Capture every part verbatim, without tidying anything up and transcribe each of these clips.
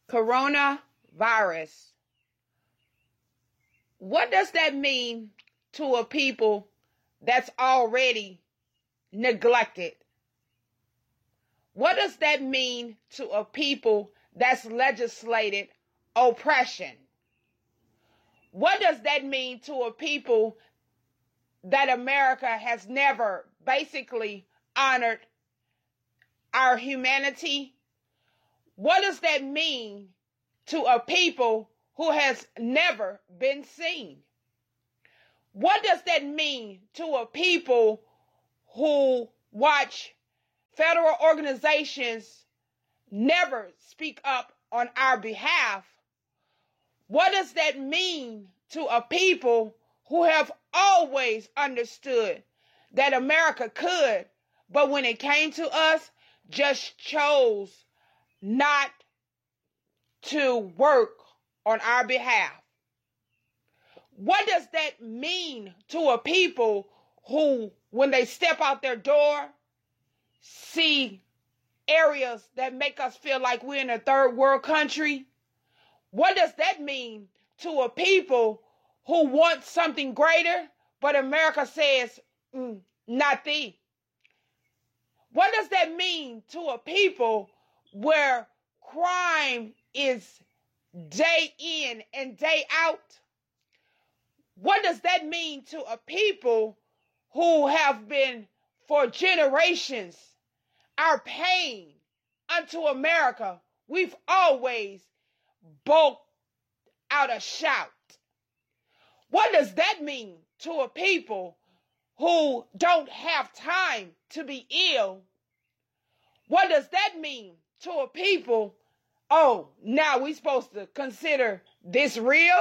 Coronavirus. What does that mean to a people that's already neglected? What does that mean to a people that's legislated oppression? What does that mean to a people that America has never basically honored our humanity? What does that mean to a people who has never been seen? What does that mean to a people who watch federal organizations never speak up on our behalf? What does that mean to a people who have always understood that America could, but when it came to us, just chose not to work on our behalf? What does that mean to a people who, when they step out their door, see areas that make us feel like we're in a third world country? What does that mean to a people who want something greater, but America says, mm, not thee? What does that mean to a people where crime is day in and day out? What does that mean to a people who have been for generations our pain unto America? We've always bulked out a shout. What does that mean to a people who don't have time to be ill? What does that mean to a people, oh, now we're supposed to consider this real?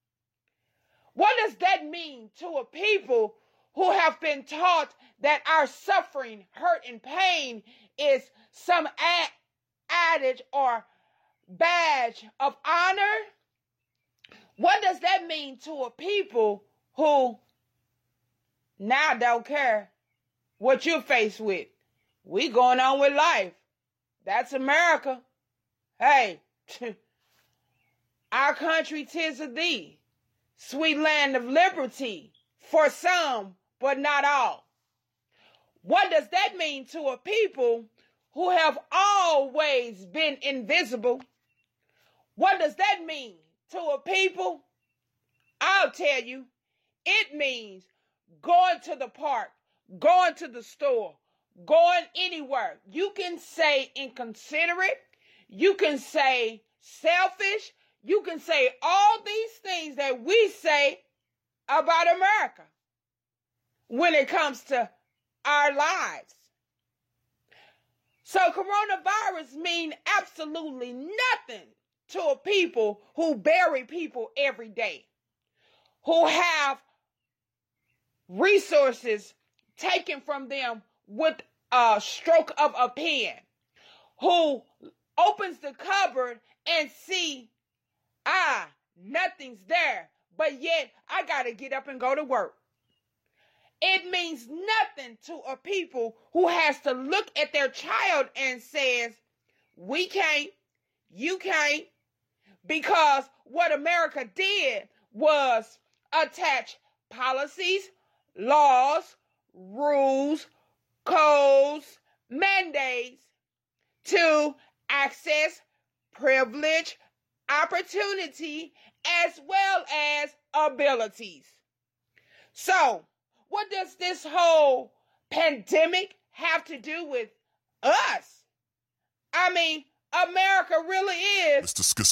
What does that mean to a people who have been taught that our suffering, hurt, and pain is some ad- adage or badge of honor? What does that mean to a people who now don't care what you're faced with? We going on with life. That's America. Hey, our country 'tis of thee, sweet land of liberty, for some, but not all. What does that mean to a people who have always been invisible? What does that mean to a people? I'll tell you, it means going to the park, going to the store, going anywhere. You can say inconsiderate, you can say selfish, you can say all these things that we say about America when it comes to our lives. So coronavirus mean absolutely nothing to a people who bury people every day, who have resources taken from them with a stroke of a pen, who opens the cupboard and see, ah, nothing's there, but yet I gotta get up and go to work. It means nothing to a people who has to look at their child and says, we can't, you can't, because what America did was attach policies, laws, rules, codes, mandates to access, privilege, opportunity, as well as abilities. So, what does this whole pandemic have to do with us? I mean, America really is